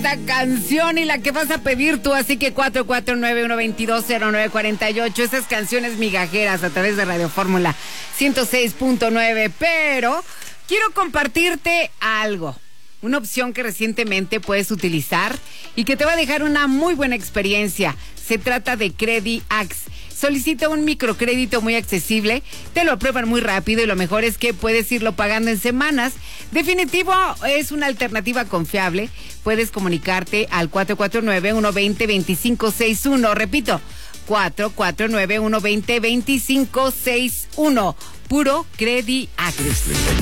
esta canción y la que vas a pedir tú, así que 449-122-0948, esas canciones migajeras a través de Radio Fórmula 106.9, pero quiero compartirte algo, una opción que recientemente puedes utilizar y que te va a dejar una muy buena experiencia. Se trata de CrediAx. Solicita un microcrédito muy accesible, te lo aprueban muy rápido y lo mejor es que puedes irlo pagando en semanas. Definitivo, es una alternativa confiable. Puedes comunicarte al 449-120-2561. Repito, 449-120-2561. Puro CrediAx.